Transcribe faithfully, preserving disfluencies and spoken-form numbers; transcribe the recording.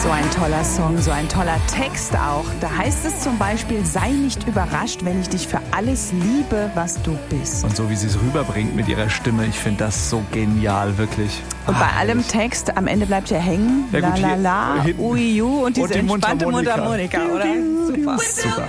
So ein toller Song, so ein toller Text auch. Da heißt es zum Beispiel, sei nicht überrascht, wenn ich dich für alles liebe, was du bist. Und so wie sie es rüberbringt mit ihrer Stimme, ich finde das so genial, wirklich. Und bei Ah, allem herrlich. Text, am Ende bleibt ja hängen, Ja, la gut, la hier la, hinten. ui ju und diese Und die entspannte Mundharmonika. Mundharmonika, oder? Super. Super.